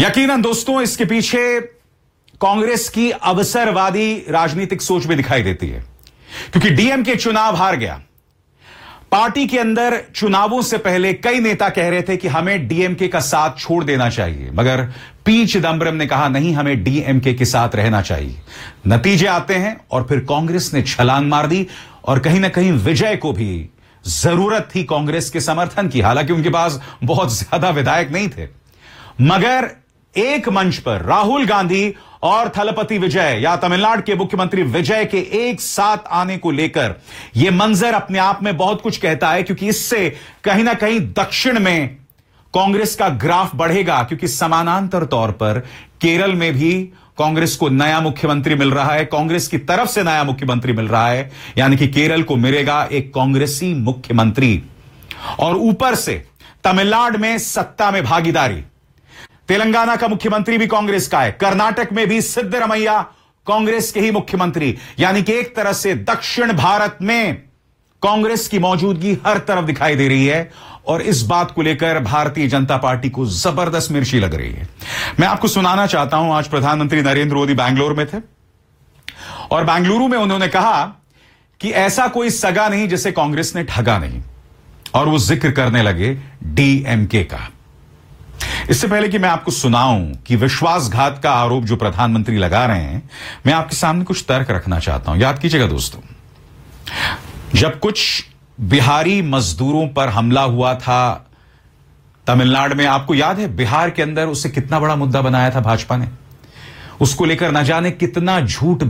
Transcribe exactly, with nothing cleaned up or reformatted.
यकीनन दोस्तों, इसके पीछे कांग्रेस की अवसरवादी राजनीतिक सोच भी दिखाई देती है, क्योंकि डीएमके चुनाव हार गया। पार्टी के अंदर चुनावों से पहले कई नेता कह रहे थे कि हमें डीएमके का साथ छोड़ देना चाहिए, मगर पी चिदंबरम ने कहा नहीं, हमें डीएमके के साथ रहना चाहिए। नतीजे आते हैं और फिर कांग्रेस ने छलांग मार दी और कहीं ना कहीं विजय को भी जरूरत थी कांग्रेस के समर्थन की, हालांकि उनके पास बहुत ज्यादा विधायक नहीं थे। मगर एक मंच पर राहुल गांधी और थलपति विजय या तमिलनाडु के मुख्यमंत्री विजय के एक साथ आने को लेकर यह मंजर अपने आप में बहुत कुछ कहता है, क्योंकि इससे कहीं ना कहीं दक्षिण में कांग्रेस का ग्राफ बढ़ेगा, क्योंकि समानांतर तौर पर केरल में भी कांग्रेस को नया मुख्यमंत्री मिल रहा है, कांग्रेस की तरफ से नया मुख्यमंत्री मिल रहा है, यानी कि केरल को मिलेगा एक कांग्रेसी मुख्यमंत्री। और ऊपर से तमिलनाडु में सत्ता में भागीदारी, तेलंगाना का मुख्यमंत्री भी कांग्रेस का है, कर्नाटक में भी सिद्धरमैया कांग्रेस के ही मुख्यमंत्री, यानी कि एक तरह से दक्षिण भारत में कांग्रेस की मौजूदगी हर तरफ दिखाई दे रही है। और इस बात को लेकर भारतीय जनता पार्टी को जबरदस्त मिर्ची लग रही है। मैं आपको सुनाना चाहता हूं, आज प्रधानमंत्री नरेंद्र मोदी बैंगलोर में थे और बेंगलुरु में उन्होंने कहा कि ऐसा कोई सगा नहीं जिसे कांग्रेस ने ठगा नहीं, और वो जिक्र करने लगे डीएमके का। इससे पहले कि मैं आपको सुनाऊं कि विश्वासघात का आरोप जो प्रधानमंत्री लगा रहे हैं, मैं आपके सामने कुछ तर्क रखना चाहता हूं। याद कीजिएगा दोस्तों, जब कुछ बिहारी मजदूरों पर हमला हुआ था तमिलनाडु में, आपको याद है बिहार के अंदर उसे कितना बड़ा मुद्दा बनाया था भाजपा ने, उसको लेकर न जाने कितना झूठ